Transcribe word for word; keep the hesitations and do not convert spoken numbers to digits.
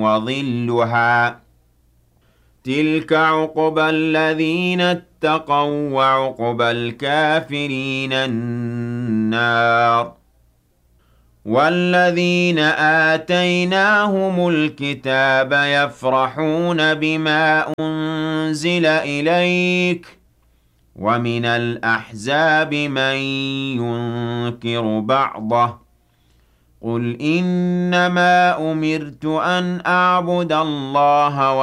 وظلها تلك عقبى الذين اتقوا وعقبى الكافرين النار والذين آتيناهم الكتاب يفرحون بما أنزل إليك ومن الأحزاب من ينكر بعضه قل إنما أمرت أن أعبد الله